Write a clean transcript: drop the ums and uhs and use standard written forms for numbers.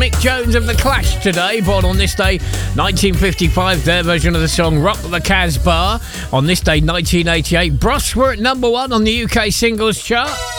Mick Jones of The Clash today, born on this day, 1955, their version of the song Rock the Casbah. On this day, 1988, Bros were at number 1 on the UK singles chart.